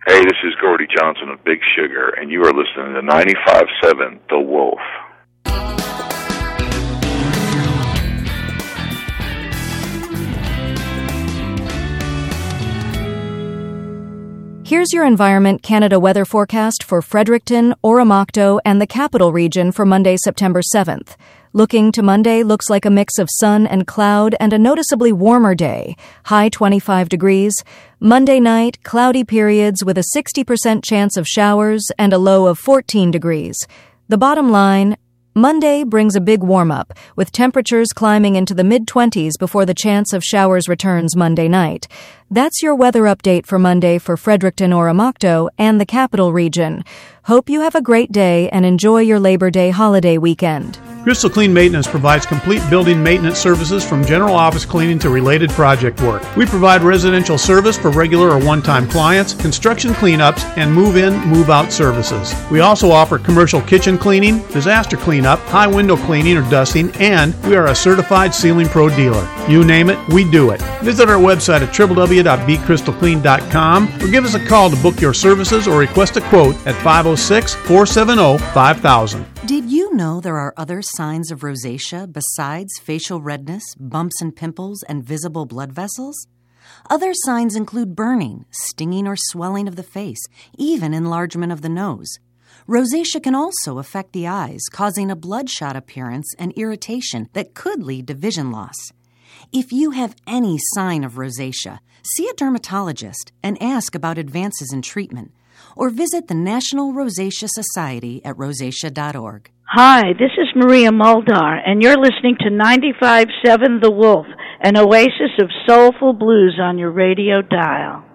Hey, this is Gordy Johnson of Big Sugar, and you are listening to 95.7 The Wolf. Here's your Environment Canada weather forecast for Fredericton, Oromocto, and the Capital Region for Monday, September 7th. Looking to Monday looks like a mix of sun and cloud and a noticeably warmer day, high 25 degrees. Monday night, cloudy periods with a 60% chance of showers and a low of 14 degrees. The bottom line, Monday brings a big warm-up, with temperatures climbing into the mid-20s before the chance of showers returns Monday night. That's your weather update for Monday for Fredericton, Oromocto, and the Capital Region. Hope you have a great day and enjoy your Labor Day holiday weekend. Crystal Clean Maintenance provides complete building maintenance services from general office cleaning to related project work. We provide residential service for regular or one-time clients, construction cleanups, and move-in, move-out services. We also offer commercial kitchen cleaning, disaster cleanup, high window cleaning or dusting, and we are a certified Ceiling Pro dealer. You name it, we do it. Visit our website at www.bcrystalclean.com or give us a call to book your services or request a quote at 506-470-5000. Did you know there are other signs of rosacea besides facial redness, bumps and pimples, and visible blood vessels? Other signs include burning, stinging or swelling of the face, even enlargement of the nose. Rosacea can also affect the eyes, causing a bloodshot appearance and irritation that could lead to vision loss. If you have any sign of rosacea, see a dermatologist and ask about advances in treatment, or visit the National Rosacea Society at rosacea.org. Hi, this is Maria Muldar, and you're listening to 95.7 The Wolf, an oasis of soulful blues on your radio dial.